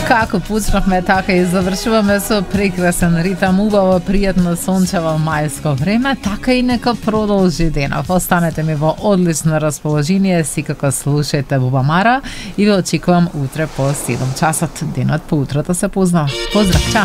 Како почнавме, така и завршуваме со прекрасен ритам, убаво, пријатно, сончево мајско време, така и нека продолжи денов. Останете ми во одлично расположение, секако слушајте Бубамара и ве очекувам утре по 7 часот. Денот по утрото се познава. Поздрав, чао!